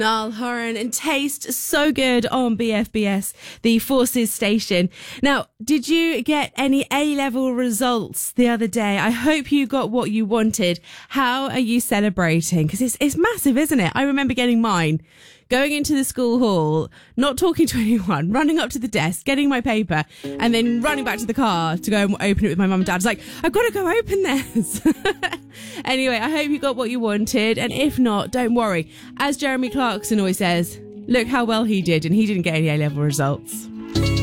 Niall Horan and Taste, so good on BFBS, the Forces station. Now, did you get any A-level results the other day? I hope you got what you wanted. How are you celebrating? Because it's massive, isn't it? I remember getting mine, going into the school hall, not talking to anyone, running up to the desk, getting my paper, and then running back to the car to go and open it with my mum and dad. It's like, I've got to go open this. Anyway, I hope you got what you wanted, and if not, don't worry. As Jeremy Clarkson always says, look how well he did, and he didn't get any A-level results.